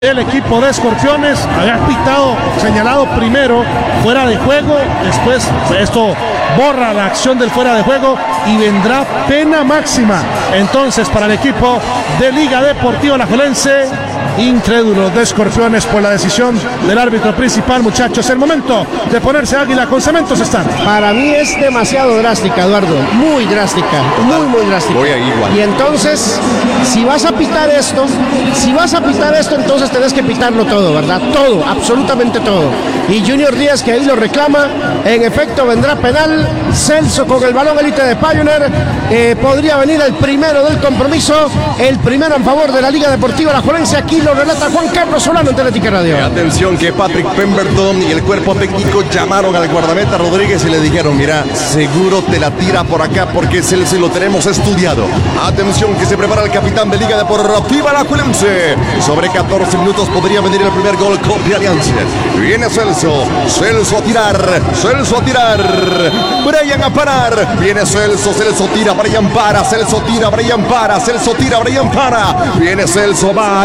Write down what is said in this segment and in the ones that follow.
El equipo de Escorpiones había pitado, señalado primero fuera de juego, después esto borra la acción del fuera de juego y vendrá pena máxima entonces para el equipo de Liga Deportiva Alajuelense. Incrédulos de Escorpiones por la decisión del árbitro principal. Muchachos, el momento de ponerse águila con cementos están. Para mí es demasiado drástica, Eduardo, muy drástica, muy drástica. Voy ahí igual. Y entonces, si vas a pitar esto, entonces tenés que pitarlo todo, ¿verdad? Todo, absolutamente todo. Y Junior Díaz, que ahí lo reclama, en efecto vendrá penal. Celso con el balón élite de Pioneer, podría venir el primero del compromiso, el primero en favor de la Liga Deportiva Alajuelense. Aquí lo relata Juan Carlos Solano en Atlética Radio. Atención que Patrick Pemberton y el cuerpo técnico llamaron al guardameta Rodríguez y le dijeron: mira, seguro te la tira por acá porque Celso lo tenemos estudiado. Atención que se prepara el capitán de Liga Deportiva Alajuelense. Sobre 14 minutos podría venir el primer gol con Alianza. Viene Celso a tirar, Brian a parar, viene Celso tira, Brian para, Celso tira, Brian para, viene Celso, va,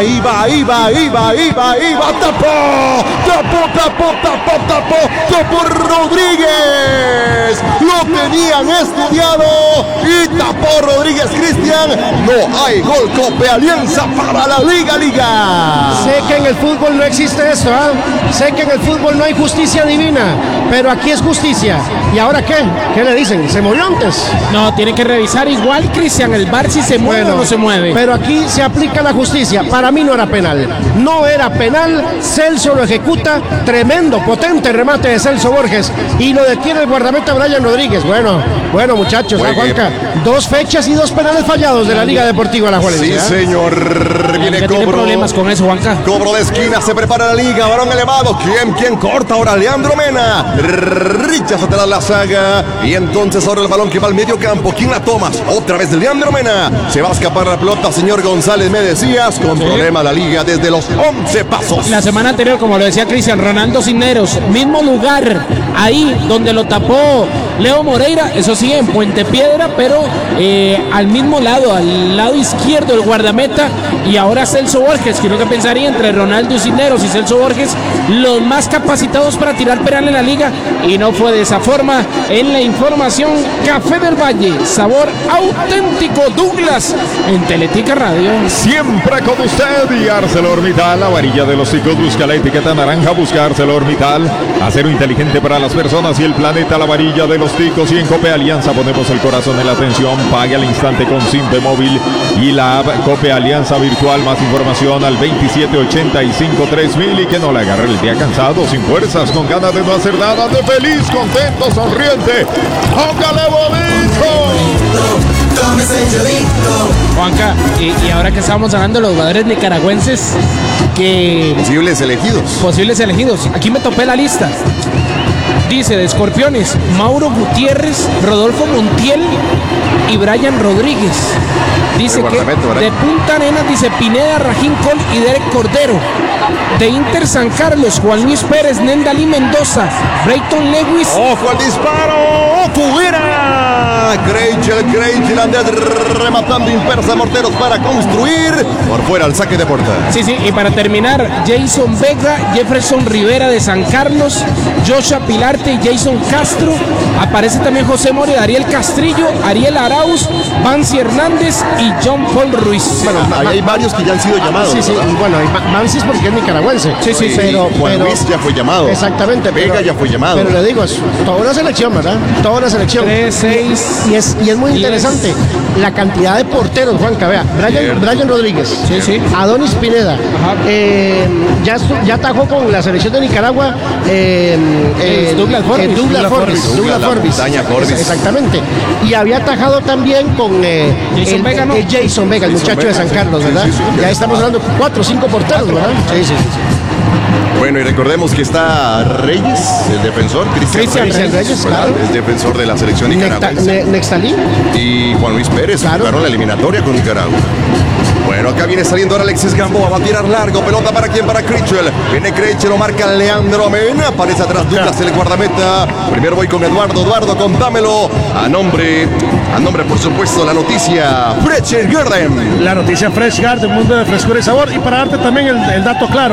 tapó Rodríguez, lo tenían estudiado y tapó Rodríguez. Cristian, no hay gol Cope Alianza para la Liga. Sé que en el fútbol no existe esto, sé que en el fútbol no hay justicia divina, pero aquí es justicia. ¿Y ahora qué? ¿Qué le dicen? ¿Se movió antes? No, tiene que revisar igual, Cristian, el VAR si se mueve o no se mueve. Pero aquí se aplica la justicia. Para mí no era penal. Celso lo ejecuta, tremendo, potente remate de Celso Borges y lo detiene el guardameta Brian Rodríguez. Bueno muchachos, Juanca, 2 fechas y 2 penales fallados de la Liga Deportiva Alajuelense. Sí, señor. Viene tiene problemas con eso, Juanca. Cobro de esquina, se prepara la Liga, balón elevado. ¿Quién corta ahora? Leandro Mena. Richas atrás la saga. Y entonces ahora el balón que va al medio campo. ¿Quién la toma? Otra vez de Leandro Mena. Se va a escapar la pelota, señor González, me decías. Con problema la Liga desde los 11 pasos. La semana anterior, como lo decía Cristian, Ronaldo Cisneros, mismo lugar, ahí donde lo tapó Leo Moreira, eso sí, en Puente Piedra, pero al mismo lado, al lado izquierdo del guardameta. Y ahora Celso Borges, que uno pensaría entre Ronaldo Cisneros y Celso Borges, los más capacitados para tirar penal en la Liga, y no fue de esa forma. En la información, Café del Valle, sabor auténtico, Douglas, en Teletica Radio. Siempre con usted y ArcelorMittal, la varilla de los ticos, busca la etiqueta naranja, busca ArcelorMittal, acero inteligente para las personas y el planeta, la varilla de los ticos. Y en Cope Alianza ponemos el corazón en la atención, pague al instante con Simpe Móvil y la app Cope Alianza Virtual. Más información al 2785-3000 y que no le agarre el día cansado, sin fuerzas, con ganas de no hacer nada, de feliz, contento, sonriente. ¡Póngale bonito! Juanca, y ahora que estábamos hablando de los jugadores nicaragüenses que... Posibles elegidos. Aquí me topé la lista. Dice de Escorpiones, Mauro Gutiérrez, Rodolfo Montiel y Brian Rodríguez. Dice que de Punta Arenas, dice Pineda, Rajín Col y Derek Cordero. De Inter San Carlos, Juan Luis Pérez, Nendalí Mendoza, Brayton Lewis. ¡Ojo al disparo! ¡Fuera! Creighel Andrés rematando impersa morteros para construir. Por fuera el saque de puerta. Sí, y para terminar, Jason Vega, Jefferson Rivera de San Carlos, Joshua Pilarte y Jason Castro. Aparece también José Mori, Ariel Castrillo, Ariel Arauz, Bansi Hernández y John Paul Ruiz. Bueno, ahí hay varios que ya han sido llamados. Sí, bueno, Bansi es porque es nicaragüense. Sí, pero Luis ya fue llamado. Exactamente. Vega ya fue llamado. Pero le digo, es toda una selección, ¿verdad? Toda una selección. 3, 6. Y es muy interesante la cantidad de porteros, Juanca. Vea, Brian Rodríguez, Adonis Pineda, ya atajó con la selección de Nicaragua Douglas Forbis. Exactamente. Y había atajado también con Jason Vega, el muchacho de San Carlos, ¿verdad? Ya estamos hablando 4 o 5 porteros, ¿verdad? Sí. Bueno, y recordemos que está Reyes, el defensor, Cristian Reyes, claro. Es defensor de la selección nicaragüense. Nextalí. Y Juan Luis Pérez, jugaron la eliminatoria con Nicaragua. Bueno, acá viene saliendo ahora Alexis Gamboa, va a tirar largo, pelota para quién, para Creighel. Viene Creighel, lo marca Leandro Mena, aparece atrás Douglas, el guardameta. Primero voy con Eduardo, contámelo. A nombre, por supuesto, la noticia Fresh Garden. La noticia Fresh Garden, mundo de frescura y sabor. Y para darte también el dato claro.